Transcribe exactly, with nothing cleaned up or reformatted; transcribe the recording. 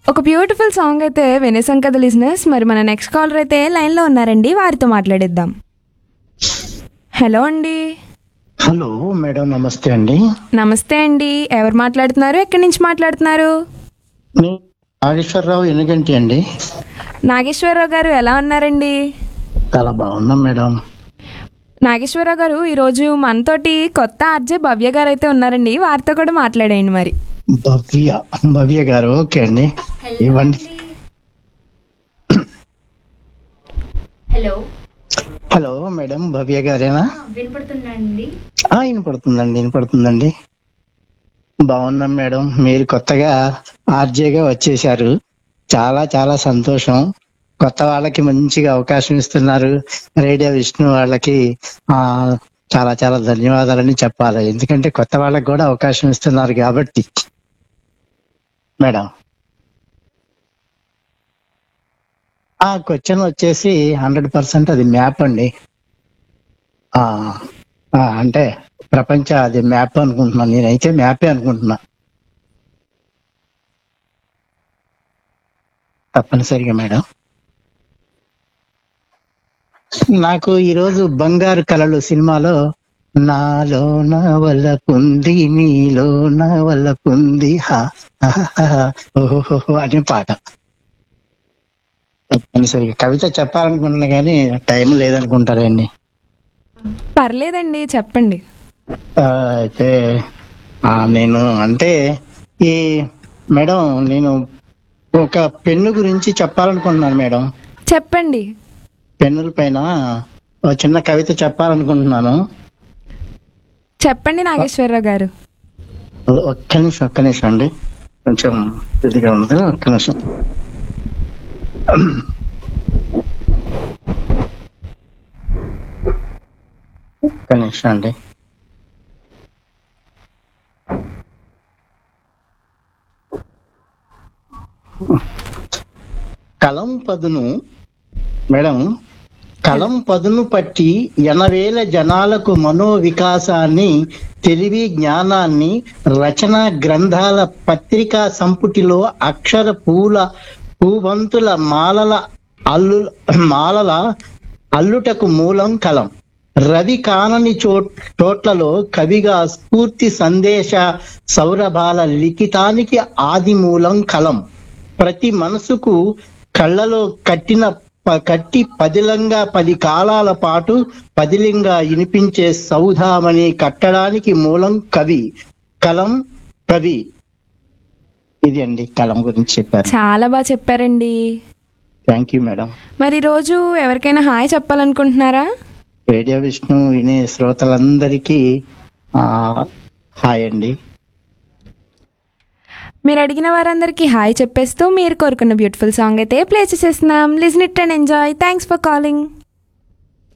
ఒక beautiful song అయితే వినేసాం కదా లిజనర్స్. మరి మన నెక్స్ట్ కాలర్ అయితే లైన్లో ఉన్నారండి, వారితో మాట్లాడిద్దాం. హలో అండి. హలో మేడం, నమస్తే అండి. నమస్తే అండి, ఎవరు మాట్లాడుతున్నారు, ఎక్కడి నుంచి మాట్లాడుతున్నారు? నేను నాగేశ్వరరావు ఎనుగంటి అండి. నాగేశ్వరరావు గారు ఎలా ఉన్నారండి? చాలా బాగున్నాం మేడం. నాగేశ్వరరావు గారు, ఈరోజు మనతోటి కొత్త ఆర్జే భవ్య గారు అయితే ఉన్నారండి, వారితో కూడా మాట్లాడేయండి. మరి భవ్య భవ్య గారు, ఓకే అండి, ఇవ్వండి. హలో హలో మేడం, భవ్య గారేనా? వినపడుతుందండి. ఆ, వినపడుతుందండి వినపడుతుందండి. బాగున్నాం మేడం. మీరు కొత్తగా ఆర్జేగా వచ్చేసారు, చాలా చాలా సంతోషం. కొత్త వాళ్ళకి మంచిగా అవకాశం ఇస్తున్నారు. రేడియో విష్ణు వాళ్ళకి ఆ చాలా చాలా ధన్యవాదాలని చెప్పాలి, ఎందుకంటే కొత్త వాళ్ళకి కూడా అవకాశం ఇస్తున్నారు కాబట్టి. మేడం, ఆ క్వశ్చన్ వచ్చేసి హండ్రెడ్ పర్సెంట్ అది మ్యాప్ అండి. ఆ ఆ, అంటే ప్రపంచ అది మ్యాప్ అనుకుంటున్నాను, నేనైతే మ్యాపే అనుకుంటున్నా. తప్పనిసరిగా మేడం. నాకు ఈరోజు బంగారు కలలు సినిమాలో నాలో నా వల్ల పొంది నీలో నా వల్ల పొంది హా ఓహో అనే పాట. తప్పనిసరిగా కవిత చెప్పాలనుకుంటున్నా కానీ టైం లేదనుకుంటారండి. పర్లేదండి, చెప్పండి. ఆ, అయితే ఆ, నేను అంటే ఈ మేడం నేను ఒక పెన్ను గురించి చెప్పాలనుకుంటున్నాను మేడం. చెప్పండి. పెన్నుల పైన ఒక చిన్న కవిత చెప్పాలనుకుంటున్నాను. చెప్పండి నాగేశ్వరరావు గారు. ఒక్క నిమిషం ఒక్క నిమిషం అండి, కొంచెం ఇదిగా ఉంది, ఒక్క నిమిషం. ఒక్క నిమిషం అండి. కలం పదును మేడం, కలం పదును పట్టి ఎనవేల జనాలకు మనో వికాసాన్ని, తెలివి జ్ఞానాన్ని, రచనా గ్రంథాల పత్రికా సంపుటిలో అక్షర పూల పూవంతుల మాలల అల్లు మాలల అల్లుటకు మూలం కలం. రవి కానని చో చోట్లలో కవిగా స్ఫూర్తి సందేశ సౌరభాల లిఖితానికి ఆది మూలం కలం. ప్రతి మనసుకు కళ్ళలో కట్టిన ప- కట్టి పదిలంగా పది కాలాల పాటు పదిలింగా వినిపించే సౌధామణి కట్టడానికి మూలం కవి, కలం, కవి. ఇది అండి కలం గురించి చెప్పారు. చాలా బాగా చెప్పారండి. Thank you madam. మరి ఈరోజు ఎవరికైనా హాయ్ చెప్పాలనుకుంటున్నారా? రేడియో విష్ణు వినే శ్రోతలందరికీ ఆ హాయ్ అండి. మీరు అడిగిన వారందరికీ హాయ్ చెప్పేస్తూ మీరు కోరుకున్న బ్యూటిఫుల్ సాంగ్ అయితే ప్లే చేసేస్తున్నాం. Listen it and enjoy. Thanks for calling.